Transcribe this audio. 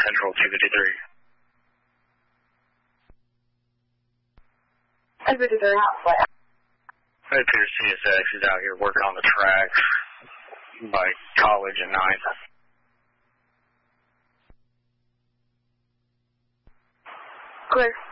Central 253. That's 53. It appears CSX is out here working on the tracks by College and 9th. Clear.